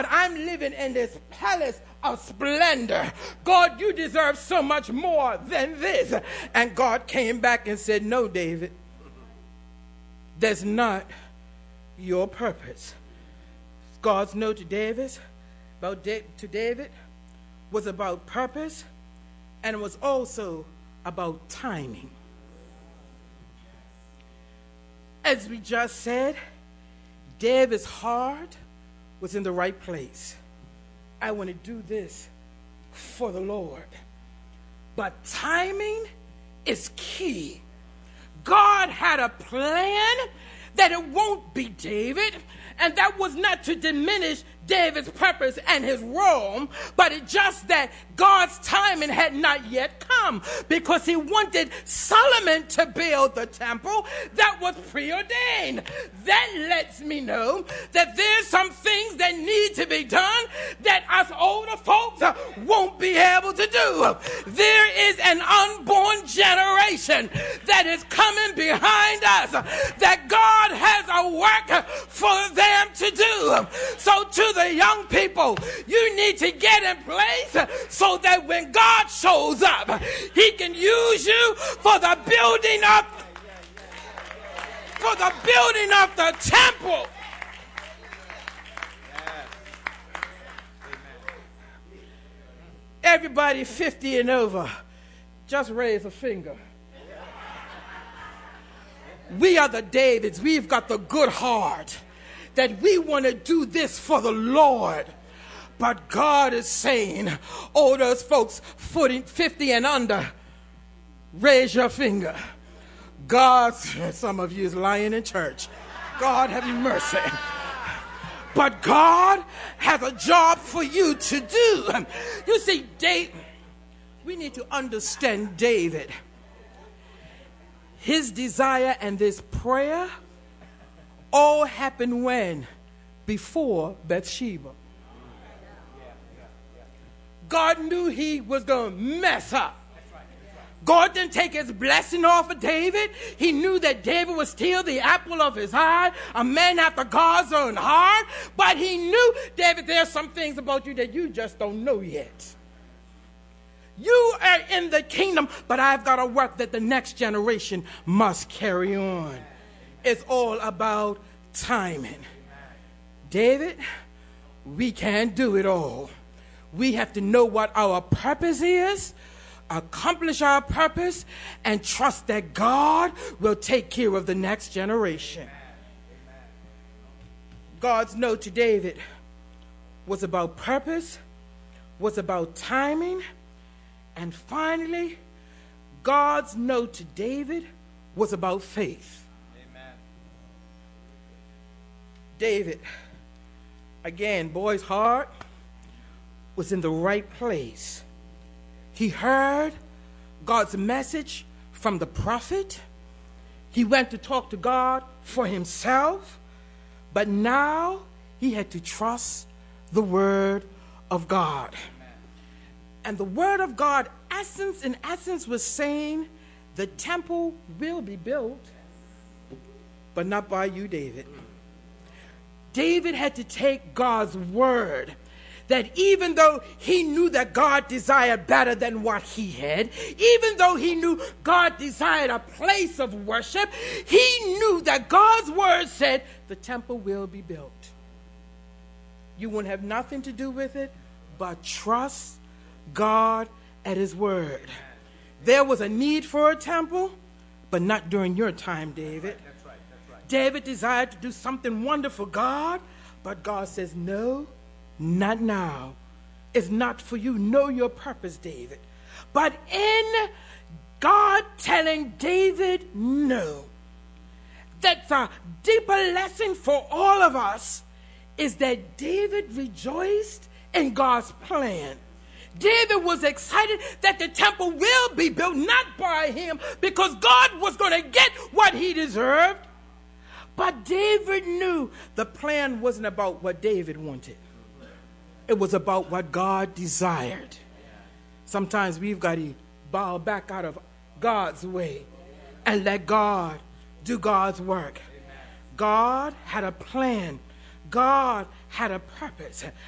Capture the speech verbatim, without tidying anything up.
I'm living in this palace of splendor. God, you deserve so much more than this. And God came back and said, no, David, that's not your purpose. God's no to David, about da- to David was about purpose, and it was also about timing. As we just said, David's heart was in the right place. I want to do this for the Lord. But timing is key. God had a plan that it won't be David, and that was not to diminish David's purpose and his role, but it's just that God's timing had not yet come, because he wanted Solomon to build the temple that was preordained. That lets me know that there's some things that need to be done that us older folks won't be able to do. There is an unborn generation that is coming behind us that God has a work for them to do. So to the young people, you need to get in place so that when God shows up, he can use you for the building of for the building of the temple. Everybody fifty and over, just raise a finger. We are the Davids. We've got the good heart that we want to do this for the Lord. But God is saying, oh, those folks fifty and under, raise your finger. God, some of you is lying in church. God have mercy. But God has a job for you to do. You see, David, we need to understand David. His desire and this prayer all happened when? Before Bathsheba. God knew he was going to mess up. God didn't take his blessing off of David. He knew that David was still the apple of his eye, a man after God's own heart. But he knew, David, there's some things about you that you just don't know yet. You are in the kingdom, but I've got a work that the next generation must carry on. It's all about timing. David, we can't do it all. We have to know what our purpose is, accomplish our purpose, and trust that God will take care of the next generation. God's no to David was about purpose, was about timing, and finally, God's no to David was about faith. Amen. David, again, boy's heart was in the right place. He heard God's message from the prophet. He went to talk to God for himself, but now he had to trust the word of God. And the word of God, essence in essence, was saying the temple will be built, but not by you, David. David had to take God's word that even though he knew that God desired better than what he had, even though he knew God desired a place of worship, he knew that God's word said the temple will be built. You won't have nothing to do with it but trust God at his word. There was a need for a temple, but not during your time, David. That's right, that's right. David desired to do something wonderful for God, but God says, no, not now. It's not for you. Know your purpose, David. But in God telling David no, that's a deeper lesson for all of us, is that David rejoiced in God's plan. David was excited that the temple will be built, not by him, because God was going to get what he deserved. But David knew the plan wasn't about what David wanted. It was about what God desired. Sometimes we've got to bow back out of God's way and let God do God's work. God had a plan. God had a purpose.